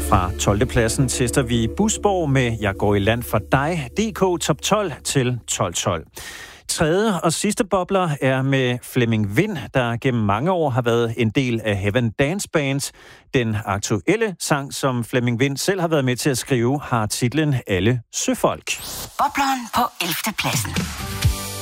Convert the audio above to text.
Fra 12. pladsen tester vi Busborg med Jeg går i land for dig, DK Top 12 til 12. Tredje og sidste bobler er med Flemming Vind, der gennem mange år har været en del af Heaven Dance Band. Den aktuelle sang, som Flemming Vind selv har været med til at skrive, har titlen Alle Søfolk. Bobleren på 11. pladsen.